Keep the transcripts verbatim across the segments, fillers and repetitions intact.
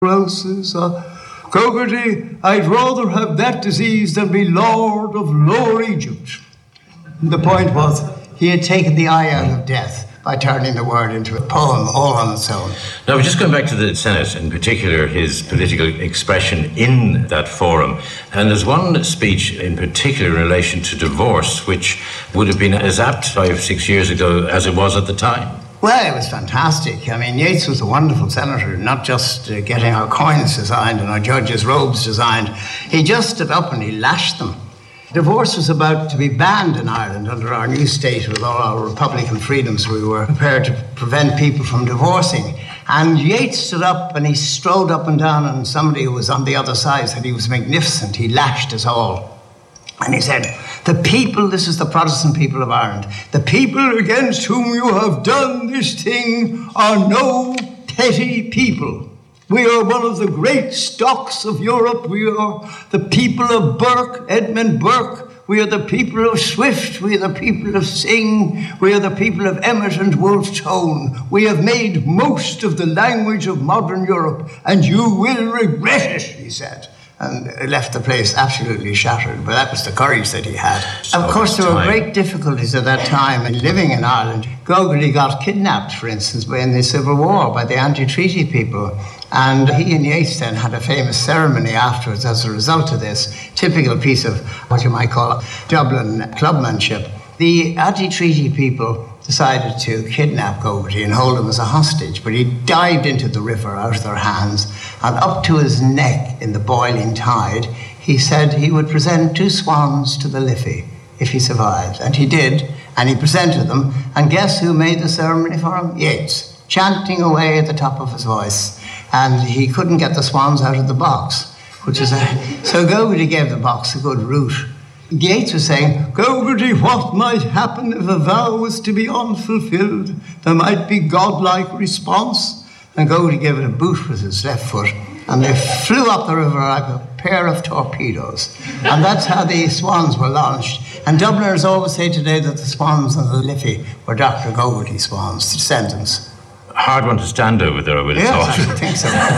Roses, uh, Gogarty, I'd rather have that disease than be Lord of Lower Egypt. The point was, he had taken the eye out of death by turning the word into a poem all on its own. Now, we're just going back to the Senate, in particular his political expression in that forum. And there's one speech in particular in relation to divorce, which would have been as apt five, six years ago as it was at the time. Well, it was fantastic. I mean, Yeats was a wonderful senator, not just uh, getting our coins designed and our judges' robes designed. He just stood up and he lashed them. Divorce was about to be banned in Ireland under our new state with all our Republican freedoms. We were prepared to prevent people from divorcing. And Yeats stood up and he strode up and down, and somebody who was on the other side said he was magnificent. He lashed us all. And he said, the people, this is the Protestant people of Ireland, the people against whom you have done this thing are no petty people. We are one of the great stocks of Europe. We are the people of Burke, Edmund Burke. We are the people of Swift. We are the people of Synge. We are the people of Emmet and Wolfe Tone. We have made most of the language of modern Europe, and you will regret it, he said. And left the place absolutely shattered. But that was the courage that he had. So of course, there were great difficulties at that time in living in Ireland. Gogarty got kidnapped, for instance, in the Civil War by the anti-treaty people. And he and Yeats then had a famous ceremony afterwards as a result of this. Typical piece of what you might call Dublin clubmanship. The anti-treaty people decided to kidnap Gogarty and hold him as a hostage, but he dived into the river out of their hands, and up to his neck in the boiling tide, he said he would present two swans to the Liffey if he survived. And he did, and he presented them, and guess who made the ceremony for him? Yeats, chanting away at the top of his voice, and he couldn't get the swans out of the box, which is a... So Gogarty gave the box a good root. Yeats was saying, Gogarty, what might happen if a vow was to be unfulfilled? There might be godlike response. And Gogarty gave it a boot with his left foot, and they flew up the river like a pair of torpedoes. And that's how the swans were launched. And Dubliners always say today that the swans on the Liffey were Doctor Gogarty swans, descendants. Hard one to stand over there, I would have yes, thought. I think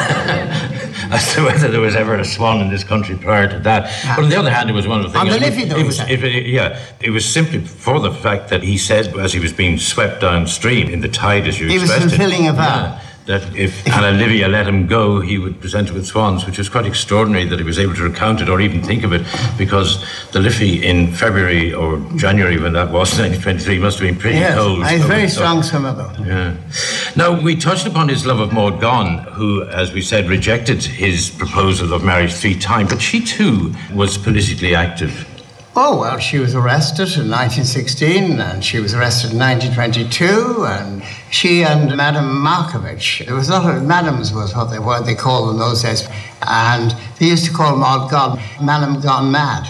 so. As to whether there was ever a swan in this country prior to that. Yeah. But on the other hand, it was one of the things... On the Liffey, though, it was, it, it, yeah, it was simply for the fact that he said, as he was being swept downstream in the tide, as you he expressed it... He was fulfilling a vow. Yeah, that if Anna Livia let him go, he would present it with swans, which was quite extraordinary that he was able to recount it or even think of it, because the Liffey in February or January, when that was, nineteen twenty-three, must have been pretty yes, cold. Yes, he's very strong swimmer, though. Yeah. Now, we touched upon his love of Maud Gonne, who, as we said, rejected his proposal of marriage three times, but she too was politically active. Oh, well, she was arrested in nineteen sixteen, and she was arrested in nineteen twenty-two, and she and Madame Markievicz, there was a lot of Madams was what they were, they called in those days, and they used to call Maud Gonne Madame Gone Mad,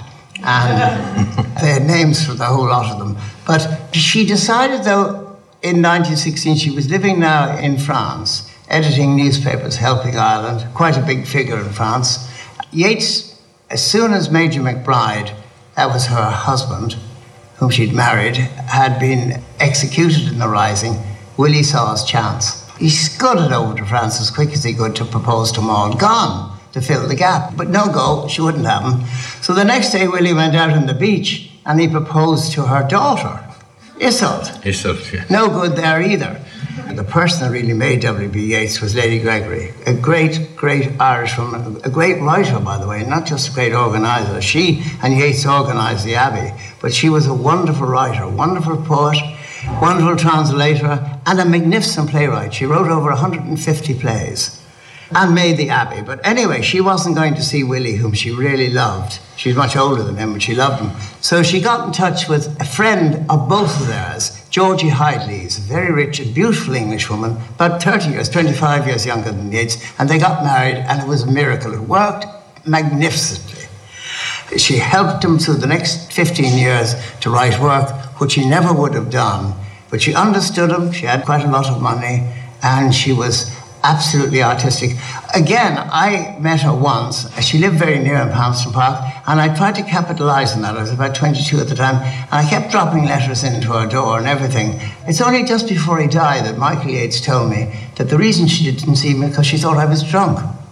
and they had names for the whole lot of them. But she decided, though, in nineteen sixteen, she was living now in France, editing newspapers, helping Ireland, quite a big figure in France. Yeats, as soon as Major McBride, that was her husband, whom she'd married, had been executed in the Rising, Willie saw his chance. He scudded over to France as quick as he could to propose to Maud Gonne to fill the gap. But no go, she wouldn't have him. So the next day, Willie went out on the beach and he proposed to her daughter, Iseult. Iseult, yeah. No good there either. The person that really made W B Yeats was Lady Gregory, a great, great Irishwoman, a great writer, by the way, not just a great organiser. She and Yeats organised the Abbey, but she was a wonderful writer, wonderful poet, wonderful translator, and a magnificent playwright. She wrote over one hundred fifty plays and made the Abbey. But anyway, she wasn't going to see Willie, whom she really loved. She's much older than him, but she loved him. So she got in touch with a friend of both of theirs, Georgie Hideleys, a very rich and beautiful Englishwoman, about thirty years, twenty-five years younger than Yeats, and they got married, and it was a miracle. It worked magnificently. She helped him through the next fifteen years to write work, which he never would have done, but she understood him, she had quite a lot of money, and she was absolutely artistic. Again, I met her once. She lived very near in Palmerston Park, and I tried to capitalise on that. I was about twenty-two at the time, and I kept dropping letters into her door and everything. It's only just before he died that Michael Yeats told me that the reason she didn't see me because she thought I was drunk.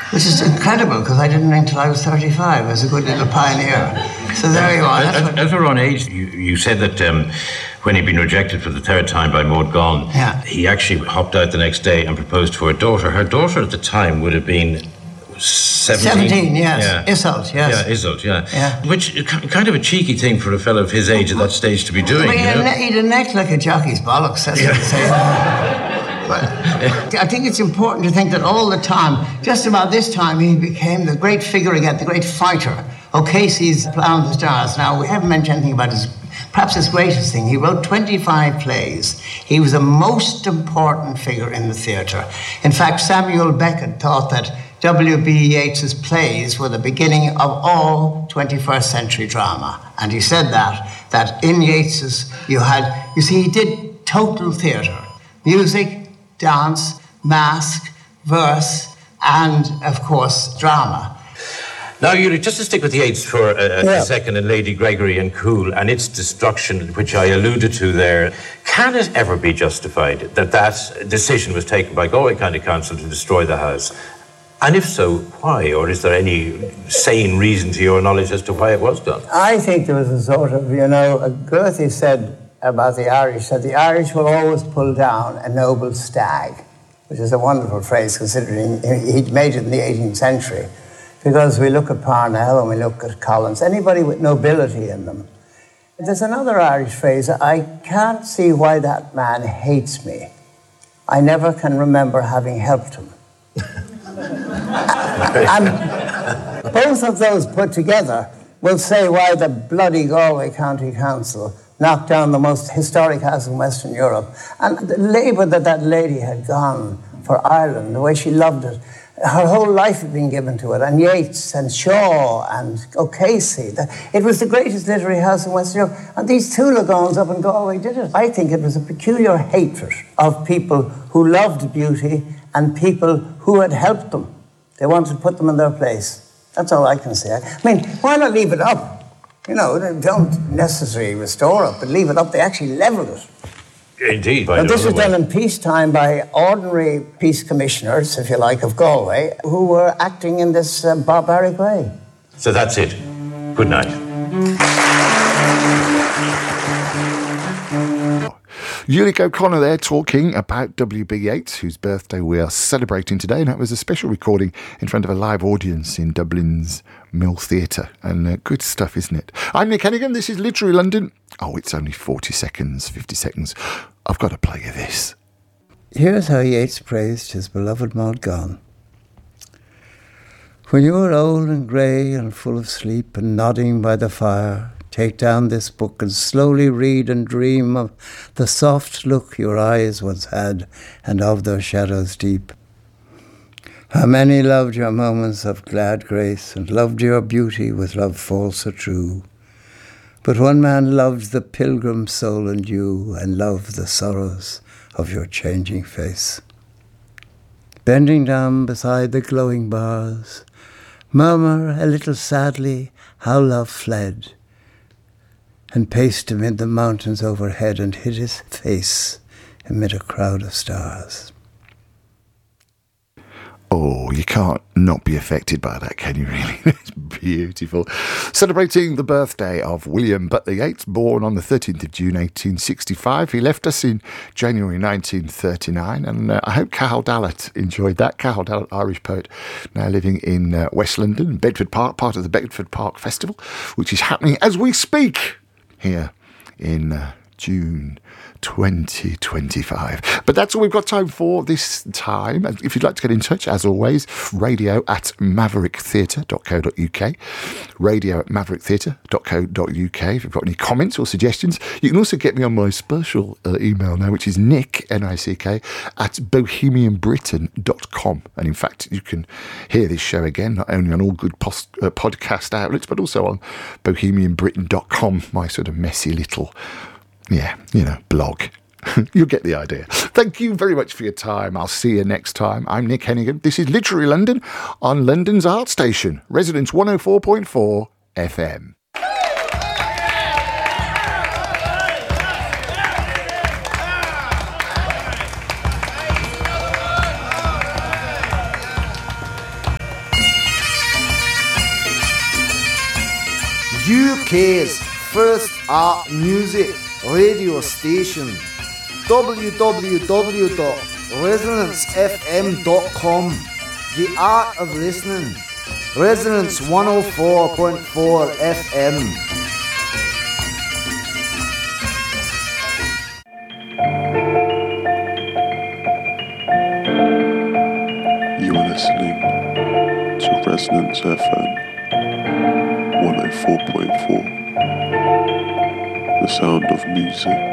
Which is incredible, because I didn't drink till I was thirty-five. I was a good little pioneer. So there you are. As, as we're on age, you, you said that um, when he'd been rejected for the third time by Maud Gonne, yeah. he actually hopped out the next day and proposed to her daughter. Her daughter at the time would have been seventeen. seventeen, yes. Yeah. Iseult, yes. Yeah, Iseult, yeah. yeah. Which, kind of a cheeky thing for a fellow of his age at that stage to be doing. Well, he'd, you know? a, he'd a neck like a jockey's bollocks, that's yeah. what I'm saying. But I think it's important to think that all the time, just about this time, he became the great figure again, the great fighter. O'Casey's Plough the Stars. Now, we haven't mentioned anything about his, perhaps his greatest thing. He wrote twenty-five plays. He was the most important figure in the theatre. In fact, Samuel Beckett thought that W B Yeats's plays were the beginning of all twenty-first century drama. And he said that, that in Yeats's, you had, you see, he did total theatre. Music, dance, mask, verse, and, of course, drama. Now, Yuri, just to stick with Yeats for a, yeah. a second, and Lady Gregory and Cool and its destruction, which I alluded to there, can it ever be justified that that decision was taken by Galway County Council to destroy the house? And if so, why? Or is there any sane reason to your knowledge as to why it was done? I think there was a sort of, you know, Goethe said about the Irish, that the Irish will always pull down a noble stag, which is a wonderful phrase considering he'd made it in the eighteenth century. Because we look at Parnell and we look at Collins, anybody with nobility in them. There's another Irish phrase, I can't see why that man hates me. I never can remember having helped him. And both of those put together will say why the bloody Galway County Council knocked down the most historic house in Western Europe. And the labour that that lady had gone for Ireland, the way she loved it, her whole life had been given to it, and Yeats and Shaw and O'Casey. It was the greatest literary house in Western Europe, and these two Lagons up in Galway did it. I think it was a peculiar hatred of people who loved beauty and people who had helped them. They wanted to put them in their place. That's all I can say. I mean, why not leave it up? You know, they don't necessarily restore it, but leave it up. They actually leveled it. Indeed. But this was done in peacetime by ordinary peace commissioners, if you like, of Galway, who were acting in this uh, barbaric way. So that's it. Good night. Ulick O'Connor there talking about W B Yeats, whose birthday we are celebrating today, and that was a special recording in front of a live audience in Dublin's Mill Theatre, and uh, good stuff, isn't it? I'm Nick Hennigan, this is Literary London. Oh, it's only forty seconds, fifty seconds. I've got to play you this. Here's how Yeats praised his beloved Maud Gonne. When you are old and grey and full of sleep and nodding by the fire, take down this book and slowly read and dream of the soft look your eyes once had and of their shadows deep. How many loved your moments of glad grace and loved your beauty with love false or true. But one man loved the pilgrim soul and you and loved the sorrows of your changing face. Bending down beside the glowing bars, murmur a little sadly how love fled, and paced amid the mountains overhead and hid his face amid a crowd of stars. Oh, you can't not be affected by that, can you really? It's beautiful. Celebrating the birthday of William Butler Yeats, born on the thirteenth of June eighteen sixty-five. He left us in January nineteen thirty-nine, and uh, I hope Cathal Dallett enjoyed that. Cathal Dallett, Irish poet, now living in uh, West London, Bedford Park, part of the Bedford Park Festival, which is happening as we speak here in uh, June twenty twenty-five. But that's all we've got time for this time. If you'd like to get in touch, as always, radio at maverick theatre dot co dot uk, radio at maverick theatre dot co dot uk. If you've got any comments or suggestions, you can also get me on my special uh, email now, which is nick, N I C K, at bohemian britain dot com. And in fact, you can hear this show again, not only on all good post, uh, podcast outlets, but also on bohemian britain dot com, my sort of messy little Yeah, you know, blog. You'll get the idea. Thank you very much for your time. I'll see you next time. I'm Nick Hennigan. This is Literary London on London's Art Station, Residence one oh four point four F M. U K's first art music radio station, w w w dot resonance f m dot com. The art of listening. Resonance one oh four point four F M. You are listening to Resonance F M one oh four point four. The sound of music.